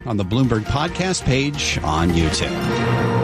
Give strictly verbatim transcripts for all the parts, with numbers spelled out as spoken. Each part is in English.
on the Bloomberg podcast page on YouTube.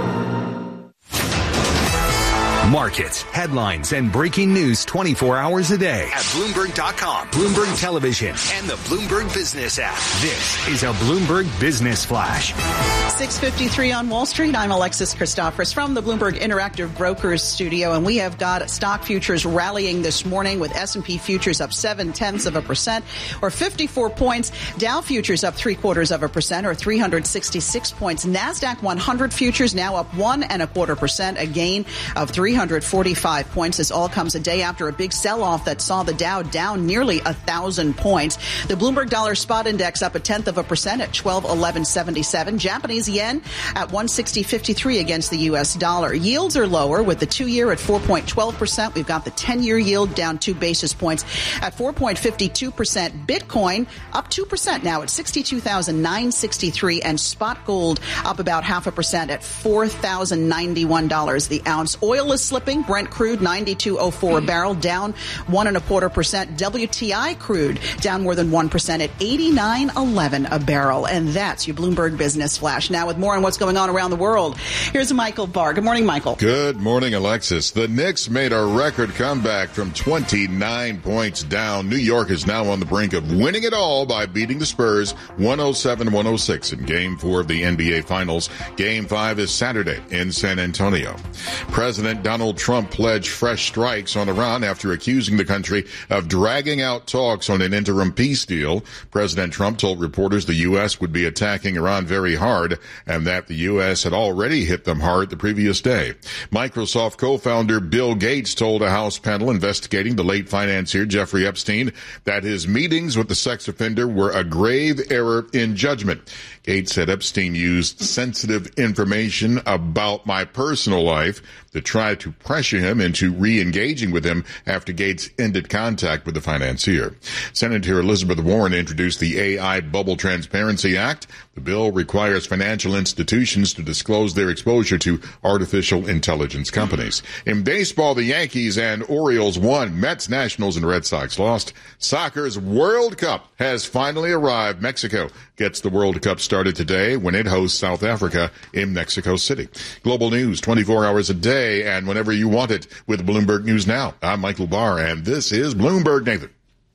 Markets, headlines, and breaking news twenty-four hours a day at Bloomberg dot com, Bloomberg Television, and the Bloomberg Business app. This is a Bloomberg Business Flash. six fifty-three on Wall Street. I'm Alexis Christophorous from the Bloomberg Interactive Brokers studio, and we have got stock futures rallying this morning with S and P futures up seven tenths of a percent or fifty-four points. Dow futures up three quarters of a percent or three hundred sixty-six points. NASDAQ one hundred futures now up one and a quarter percent, a gain of three hundred forty-five points. This all comes a day after a big sell-off that saw the Dow down nearly a thousand points. The Bloomberg Dollar Spot Index up a tenth of a percent at twelve eleven seventy-seven. Japanese yen at one sixty fifty-three against the U S dollar. Yields are lower with the two-year at four point one two percent. We've got the ten-year yield down two basis points at four point five two percent. Bitcoin up two percent now at sixty-two thousand nine hundred sixty-three, and spot gold up about half a percent at four thousand ninety-one dollars the ounce. Oil is slipping. Brent crude ninety-two oh four a barrel, down one and a quarter percent. W T I crude down more than one percent at eighty-nine eleven a barrel. And that's your Bloomberg Business Flash. Now with more on what's going on around the world, here's Michael Barr. Good morning, Michael. Good morning, Alexis. The Knicks made a record comeback from twenty-nine points down. New York is now on the brink of winning it all by beating the Spurs one oh seven one oh six in Game four of the N B A Finals. Game five is Saturday in San Antonio. President Donald Trump pledged fresh strikes on Iran after accusing the country of dragging out talks on an interim peace deal. President Trump told reporters the U S would be attacking Iran very hard and that the U S had already hit them hard the previous day. Microsoft co-founder Bill Gates told a House panel investigating the late financier Jeffrey Epstein that his meetings with the sex offender were a grave error in judgment. Gates said Epstein used sensitive information about my personal life to try to pressure him into re-engaging with him after Gates ended contact with the financier. Senator Elizabeth Warren introduced the A I Bubble Transparency Act. The bill requires financial institutions to disclose their exposure to artificial intelligence companies. In baseball, the Yankees and Orioles won. Mets, Nationals, and Red Sox lost. Soccer's World Cup has finally arrived. Mexico gets the World Cup started today when it hosts South Africa in Mexico City. Global news twenty-four hours a day and whenever you want it with Bloomberg News Now. I'm Michael Barr, and this is Bloomberg, Nathan.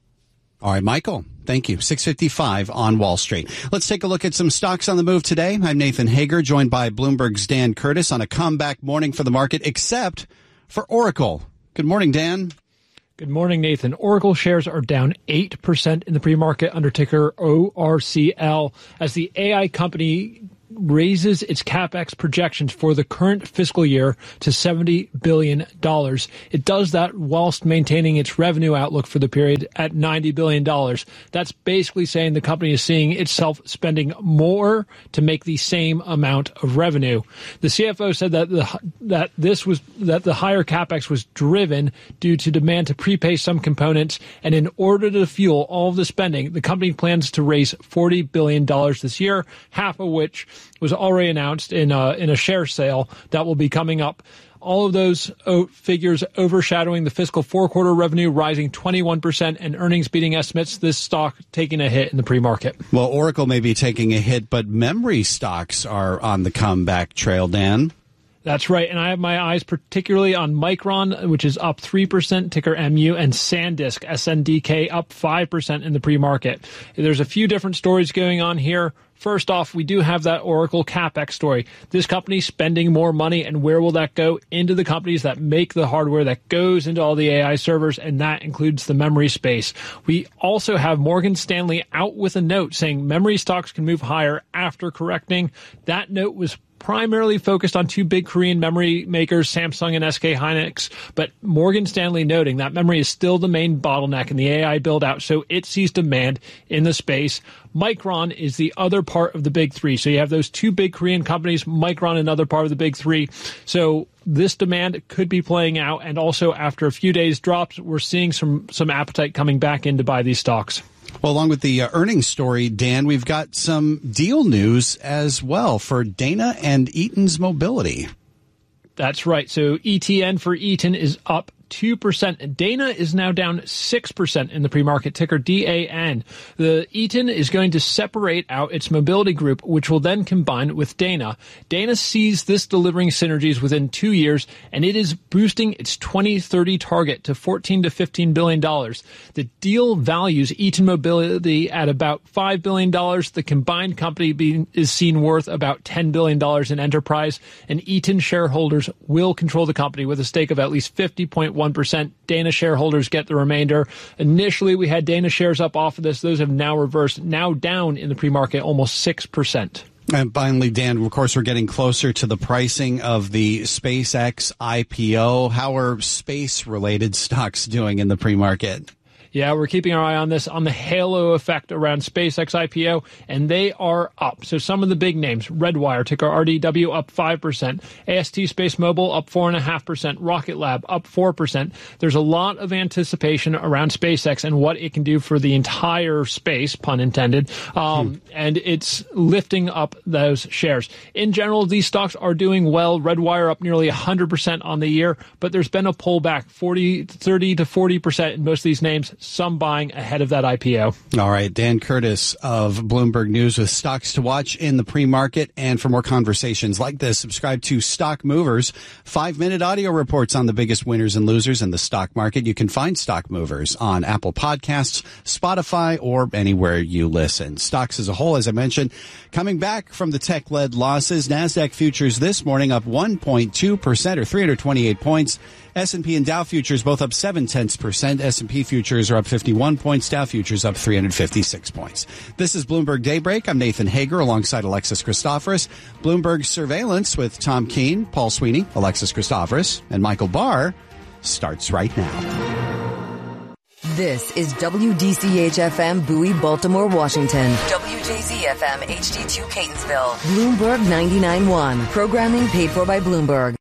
All right, Michael. Thank you. six fifty-five on Wall Street. Let's take a look at some stocks on the move today. I'm Nathan Hager, joined by Bloomberg's Dan Curtis on a comeback morning for the market, except for Oracle. Good morning, Dan. Good morning, Nathan. Oracle shares are down eight percent in the pre-market under ticker O R C L as the A I company raises its CapEx projections for the current fiscal year to seventy billion dollars. It does that whilst maintaining its revenue outlook for the period at ninety billion dollars. That's basically saying the company is seeing itself spending more to make the same amount of revenue. The C F O said that the, that this was that the higher CapEx was driven due to demand to prepay some components, and in order to fuel all of the spending, the company plans to raise forty billion dollars this year, half of which was already announced in a, in a share sale that will be coming up. All of those o- figures overshadowing the fiscal four-quarter revenue rising twenty-one percent and earnings beating estimates, this stock taking a hit in the pre-market. Well, Oracle may be taking a hit, but memory stocks are on the comeback trail, Dan. That's right, and I have my eyes particularly on Micron, which is up three percent, ticker M U, and SanDisk, S N D K, up five percent in the pre-market. There's a few different stories going on here. First off, we do have that Oracle CapEx story. This company spending more money, and where will that go? Into the companies that make the hardware that goes into all the A I servers, and that includes the memory space. We also have Morgan Stanley out with a note saying memory stocks can move higher after correcting. That note was primarily focused on two big Korean memory makers, Samsung and S K Hynix, but Morgan Stanley noting that memory is still the main bottleneck in the A I build-out, so it sees demand in the space. Micron is the other part of the big three. So you have those two big Korean companies, Micron another part of the big three. So this demand could be playing out, and also after a few days drops, we're seeing some some appetite coming back in to buy these stocks. Well, along with the uh, earnings story, Dan, we've got some deal news as well for Dana and Eaton's Mobility. That's right. So E T N for Eaton is up two percent. Dana is now down six percent in the pre-market, ticker D A N. The Eaton is going to separate out its mobility group, which will then combine with Dana. Dana sees this delivering synergies within two years, and it is boosting its twenty thirty target to fourteen to fifteen billion dollars. The deal values Eaton Mobility at about five billion dollars. The combined company being, is seen worth about ten billion dollars in enterprise, and Eaton shareholders will control the company with a stake of at least fifty point one percent. Dana shareholders get the remainder. Initially, we had Dana shares up off of this. Those have now reversed, now down in the pre-market almost six percent. And finally, Dan, of course, we're getting closer to the pricing of the SpaceX I P O. How are space-related stocks doing in the pre-market? Yeah, we're keeping our eye on this, on the halo effect around SpaceX I P O, and they are up. So some of the big names, Redwire, ticker R D W, up five percent. A S T Space Mobile, up four point five percent. Rocket Lab, up four percent. There's a lot of anticipation around SpaceX and what it can do for the entire space, pun intended, um, hmm. and it's lifting up those shares. In general, these stocks are doing well. Redwire up nearly one hundred percent on the year, but there's been a pullback, forty, thirty to forty percent in most of these names. Some buying ahead of that I P O. All right. Dan Curtis of Bloomberg News with stocks to watch in the pre-market. And for more conversations like this, subscribe to Stock Movers, five-minute audio reports on the biggest winners and losers in the stock market. You can find Stock Movers on Apple Podcasts, Spotify, or anywhere you listen. Stocks as a whole, as I mentioned, coming back from the tech-led losses. NASDAQ futures this morning up one point two percent or three hundred twenty-eight points. S and P and Dow futures both up seven tenths percent. S and P futures are up fifty-one points. Dow futures up three hundred fifty-six points. This is Bloomberg Daybreak. I'm Nathan Hager alongside Alexis Christoforous. Bloomberg Surveillance with Tom Keene, Paul Sweeney, Alexis Christoforous, and Michael Barr starts right now. This is W D C H F M Bowie, Baltimore, Washington. W J Z F M H D two Catonsville. Bloomberg ninety-nine point one. Programming paid for by Bloomberg.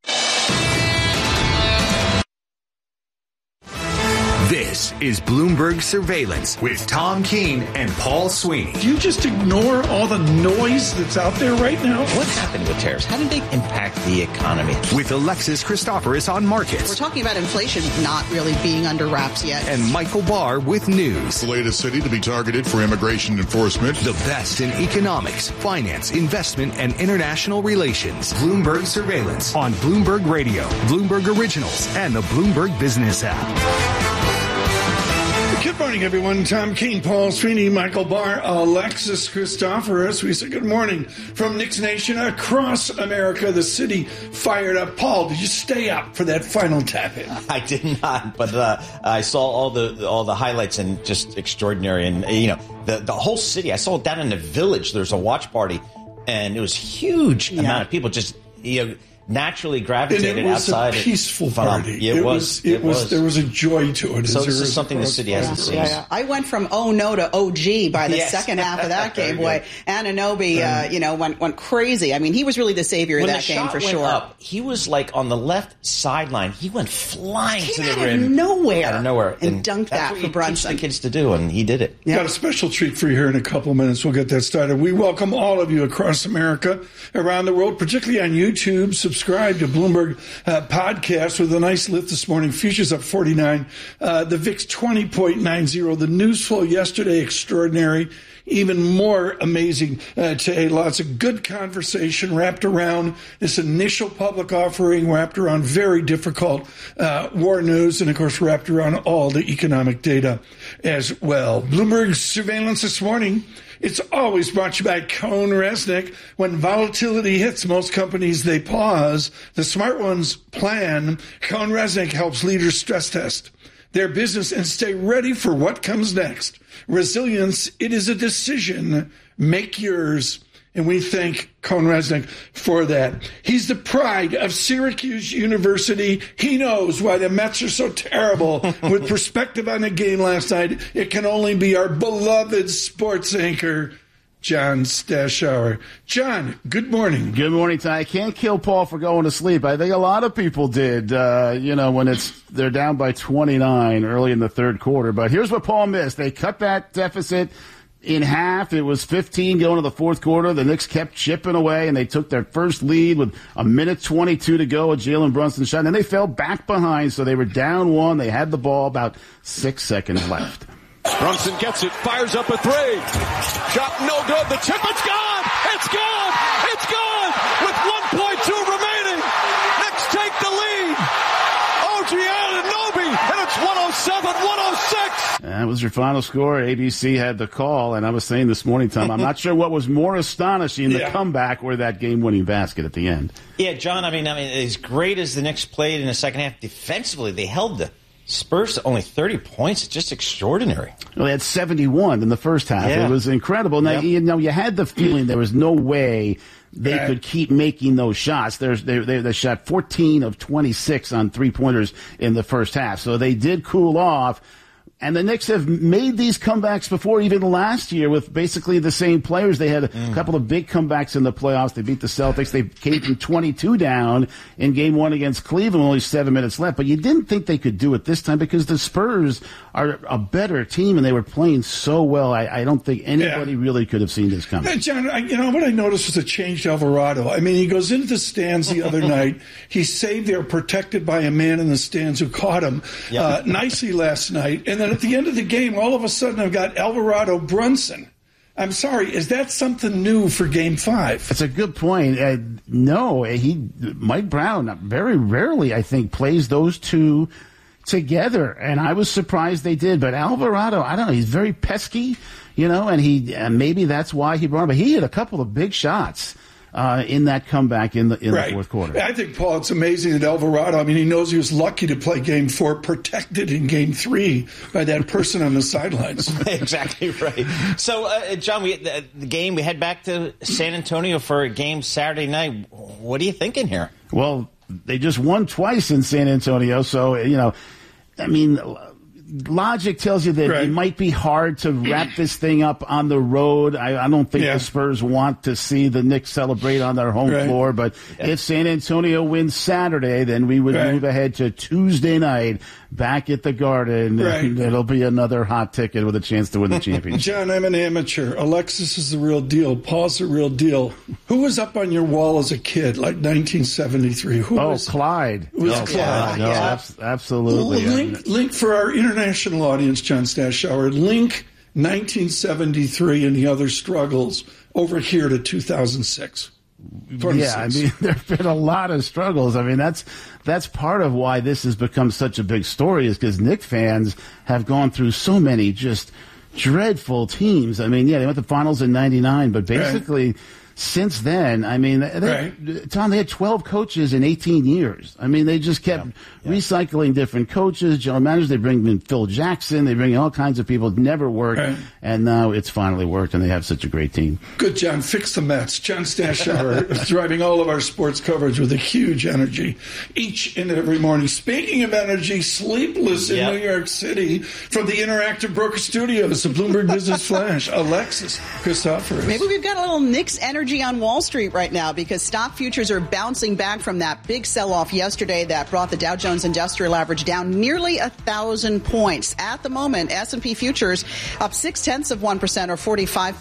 This is Bloomberg Surveillance with Tom Keene and Paul Sweeney. Do you just ignore all the noise that's out there right now? What happened with tariffs? How did they impact the economy? With Alexis Christoforous on markets. We're talking about inflation not really being under wraps yet. And Michael Barr with news. The latest city to be targeted for immigration enforcement. The best in economics, finance, investment, and international relations. Bloomberg Surveillance on Bloomberg Radio, Bloomberg Originals, and the Bloomberg Business app. Good morning, everyone. Tom Keene, Paul Sweeney, Michael Barr, Alexis Christoforous. We say good morning from Knicks Nation across America. The city fired up. Paul, did you stay up for that final tap in? I did not, but uh, I saw all the all the highlights and just extraordinary. And you know, the the whole city. I saw it down in the Village. There's a watch party, and it was huge yeah. amount of people just you know. naturally gravitated and it was outside. A peaceful party. It, it was, was. It, it was, was. There was a joy to it. So this is something the city hasn't seen. Yeah, yeah. I went from oh no to O G by the yes. second half of that game. Boy, Anunoby, uh, you know, went went crazy. I mean, he was really the savior of when that the game shot for went sure. Up, he was like on the left sideline. He went flying Came to the out rim, of nowhere, out of nowhere, and, and dunked that's that what for you Brunson. teach the kids to do, and he did it. Yeah. Got a special treat for you here in a couple minutes. We'll get that started. We welcome all of you across America, around the world, particularly on YouTube. Subscribe to Bloomberg uh, podcast with a nice lift this morning. Futures up forty-nine. Uh, the V I X twenty point nine zero. The news flow yesterday, extraordinary. Even more amazing uh, today. Lots of good conversation wrapped around this initial public offering, wrapped around very difficult uh, war news, and, of course, wrapped around all the economic data as well. Bloomberg Surveillance this morning. It's always brought to you by CohnReznick. When volatility hits most companies, they pause. The smart ones plan. CohnReznick helps leaders stress test their business and stay ready for what comes next. Resilience, it is a decision. Make yours. And we thank CohnReznick for that. He's the pride of Syracuse University. He knows why the Mets are so terrible. With perspective on the game last night, it can only be our beloved sports anchor, John Stashower. John, good morning. Good morning, Ty. I can't kill Paul for going to sleep. I think a lot of people did, uh, you know, when it's they're down by twenty-nine early in the third quarter. But here's what Paul missed. They cut that deficit in half. It was fifteen going to the fourth quarter. The Knicks kept chipping away, and they took their first lead with a minute twenty-two to go. A Jalen Brunson shot, and then they fell back behind, so they were down one. They had the ball, about six seconds left. Brunson gets it, fires up a three. Shot no good. The chip, it's gone. It's gone. It's gone. With one point two remaining. Knicks take the lead. O G Anunoby, and it's one oh seven one oh six. That was your final score. A B C had the call, and I was saying this morning, Tom, I'm not sure what was more astonishing, the yeah. comeback or that game-winning basket at the end. Yeah, John, I mean, I mean, as great as the Knicks played in the second half defensively, they held the Spurs to only thirty points. It's just extraordinary. Well, they had seventy-one in the first half. Yeah. It was incredible. Now, yep. you know, you had the feeling there was no way they right. could keep making those shots. There's, they, they, they shot fourteen of twenty-six on three-pointers in the first half. So they did cool off. And the Knicks have made these comebacks before, even last year, with basically the same players. They had a mm. couple of big comebacks in the playoffs. They beat the Celtics. They came from twenty-two down in game one against Cleveland, only seven minutes left. But you didn't think they could do it this time because the Spurs are a better team, and they were playing so well. I, I don't think anybody yeah. really could have seen this coming. Hey, John, I, you know, what I noticed was a changed Alvarado. I mean, he goes into the stands the other night. He's saved there, protected by a man in the stands who caught him yep. uh, nicely last night. And then at the end of the game, all of a sudden, I've got Alvarado Brunson. I'm sorry, is that something new for Game Five? That's a good point. Uh, no, he Mike Brown very rarely, I think, plays those two together, and I was surprised they did. But Alvarado, I don't know, he's very pesky, you know, and he and maybe that's why he brought him. But he had a couple of big shots uh, in that comeback in the in right. the fourth quarter. I think, Paul, it's amazing that Alvarado, I mean, he knows he was lucky to play Game Four, protected in Game Three by that person on the sidelines. Exactly right. So, uh, John, we the, the game, we head back to San Antonio for a game Saturday night. What are you thinking here? Well, they just won twice in San Antonio, so, you know, I mean, logic tells you that right. it might be hard to wrap this thing up on the road. I, I don't think yeah. the Spurs want to see the Knicks celebrate on their home right. floor, but yeah. if San Antonio wins Saturday, then we would right. move ahead to Tuesday night back at the Garden, right. and it'll be another hot ticket with a chance to win the championship. John, I'm an amateur. Alexis is the real deal. Paul's the real deal. Who was up on your wall as a kid, like nineteen seventy-three? Who oh, was Clyde. It was oh, Clyde. Yeah. No, yeah. abs- absolutely. Well, link, link for our international audience, John Stashower. Link nineteen seventy-three and the other struggles over here to two thousand six. Yeah, I mean, there have been a lot of struggles. I mean, that's that's part of why this has become such a big story, is because Knicks fans have gone through so many just dreadful teams. I mean, yeah, they went to the finals in ninety-nine, but basically right. since then, I mean, they, right. Tom, they had twelve coaches in eighteen years. I mean, they just kept yeah. Yeah. recycling different coaches, general managers. They bring in Phil Jackson. They bring in all kinds of people. It never worked, right. and now it's finally worked, and they have such a great team. Good, John. Fix the Mets. John Stashower driving all of our sports coverage with a huge energy each and every morning. Speaking of energy, sleepless in yep. New York City from the Interactive Broker Studios, the Bloomberg Business Flash, Alexis Christoforous. Maybe we've got a little Knicks energy on Wall Street right now, because stock futures are bouncing back from that big sell-off yesterday that brought the Dow Jones Industrial Average down nearly a thousand points. At the moment, S and P futures up six tenths of one percent or forty-five